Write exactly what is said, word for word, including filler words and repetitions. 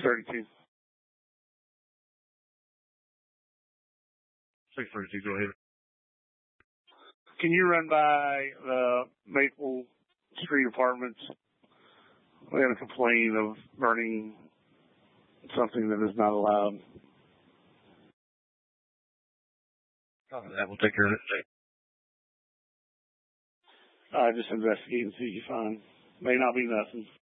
thirty-two. six thirty-two, go ahead. Can you run by the Maple Street Apartments? We have a complaint of burning something that is not allowed. Oh, that will take care of it. Uh, just investigate and see what you find. May not be nothing.